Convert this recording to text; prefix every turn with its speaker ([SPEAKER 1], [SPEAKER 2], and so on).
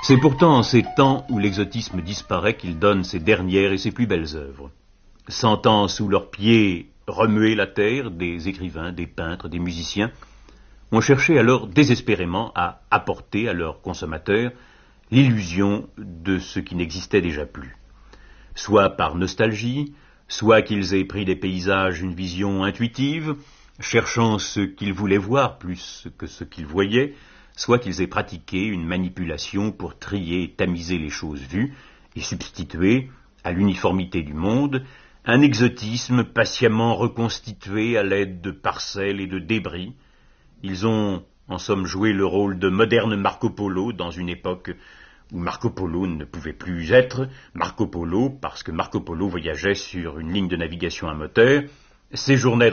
[SPEAKER 1] C'est pourtant en ces temps où l'exotisme disparaît qu'il donne ses dernières et ses plus belles œuvres. Sentant sous leurs pieds remuer la terre, des écrivains, des peintres, des musiciens ont cherché alors désespérément à apporter à leurs consommateurs l'illusion de ce qui n'existait déjà plus. Soit par nostalgie, soit qu'ils aient pris des paysages une vision intuitive, cherchant ce qu'ils voulaient voir plus que ce qu'ils voyaient, soit qu'ils aient pratiqué une manipulation pour trier et tamiser les choses vues et substituer à l'uniformité du monde un exotisme patiemment reconstitué à l'aide de parcelles et de débris. Ils ont, en somme, joué le rôle de moderne Marco Polo dans une époque où Marco Polo ne pouvait plus être Marco Polo parce que Marco Polo voyageait sur une ligne de navigation à moteur, séjournait